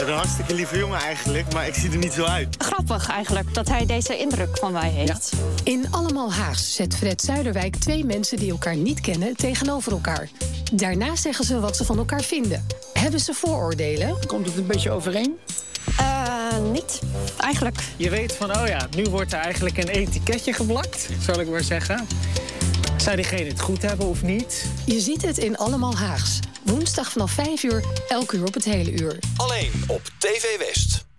Een hartstikke lieve jongen eigenlijk, maar ik zie er niet zo uit. Grappig eigenlijk dat hij deze indruk van mij heeft. Ja. In Allemaal Haags zet Fred Zuiderwijk 2 mensen die elkaar niet kennen tegenover elkaar. Daarna zeggen ze wat ze van elkaar vinden. Hebben ze vooroordelen? Komt het een beetje overeen? Niet. Eigenlijk. Je weet van, oh ja, nu wordt er eigenlijk een etiketje geplakt, zal ik maar zeggen. Zou diegene het goed hebben of niet? Je ziet het in Allemaal Haags. Woensdag vanaf 5 uur, elk uur op het hele uur. Alleen op TV West.